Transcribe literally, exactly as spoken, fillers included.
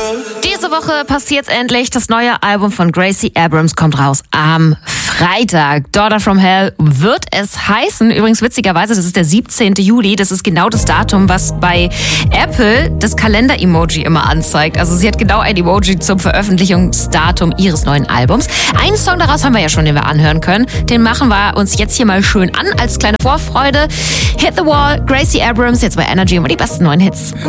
Diese Woche passiert's endlich. Das neue Album von Gracie Abrams kommt raus am Freitag. Daughter from Hell wird es heißen. Übrigens witzigerweise, das ist der siebzehnten Juli. Das ist genau das Datum, was bei Apple das Kalender-Emoji immer anzeigt. Also sie hat genau ein Emoji zum Veröffentlichungsdatum ihres neuen Albums. Einen Song daraus haben wir ja schon, den wir anhören können. Den machen wir uns jetzt hier mal schön an als kleine Vorfreude. Hit the Wall, Gracie Abrams, jetzt bei Energy und die besten neuen Hits.